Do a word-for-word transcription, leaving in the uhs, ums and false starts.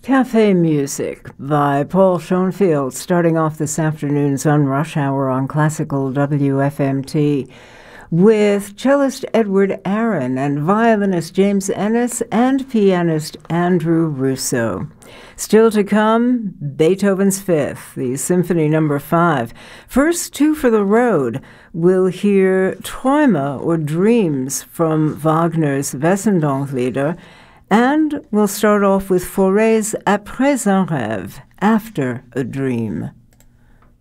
Cafe Music by Paul Schoenfield, starting off this afternoon's On Rush Hour on Classical W F M T with cellist Edward Aron and violinist James Ennis and pianist Andrew Russo. Still to come, Beethoven's Fifth, the Symphony Number Five. First, Two for the Road. We'll hear Träume or Dreams from Wagner's Wesendonck-Lieder. And we'll start off with Fauré's Après un rêve, After a Dream.